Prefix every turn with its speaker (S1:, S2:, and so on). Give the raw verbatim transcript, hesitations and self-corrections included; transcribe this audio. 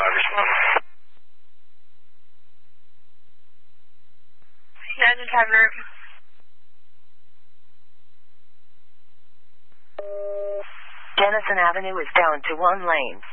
S1: five, respond.
S2: United Time Group.
S3: Dennison Avenue is down to one lane.